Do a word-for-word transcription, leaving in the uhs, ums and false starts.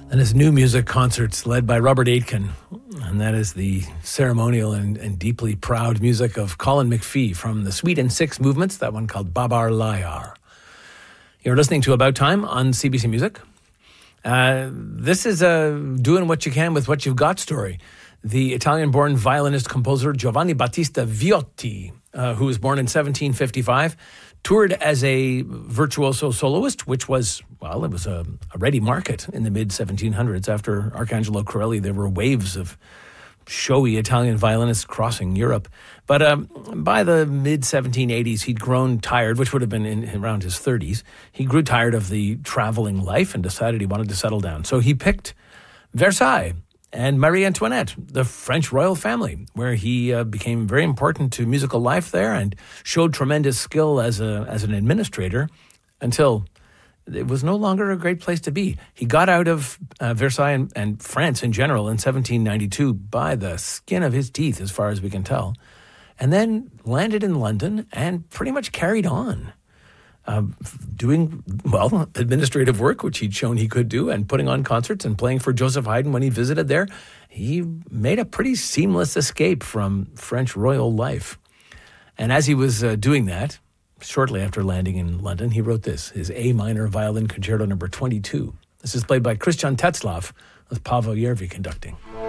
And his new music concerts led by Robert Aitken. And that is the ceremonial and, and deeply proud music of Colin McPhee from the Suite in Six Movements, that one called Babar Layar. You're listening to About Time on C B C Music. Uh, this is a doing what you can with what you've got story. The Italian-born violinist-composer Giovanni Battista Viotti, uh, who was born in seventeen fifty-five, toured as a virtuoso soloist, which was, well, it was a, a ready market in the mid seventeen hundreds. After Arcangelo Corelli, there were waves of showy Italian violinists crossing Europe. But um, by the mid seventeen eighties, he'd grown tired, which would have been in, around his thirties. He grew tired of the traveling life and decided he wanted to settle down. So he picked Versailles and Marie Antoinette, the French royal family, where he uh, became very important to musical life there and showed tremendous skill as a as an administrator until it was no longer a great place to be. He got out of uh, Versailles and, and France in general in seventeen ninety-two by the skin of his teeth, as far as we can tell, and then landed in London and pretty much carried on. Uh, doing, well, administrative work, which he'd shown he could do, and putting on concerts and playing for Joseph Haydn when he visited there. He made a pretty seamless escape from French royal life. And as he was uh, doing that, shortly after landing in London, he wrote this, his A minor violin concerto number twenty-two. This is played by Christian Tetzlaff with Paavo Järvi conducting.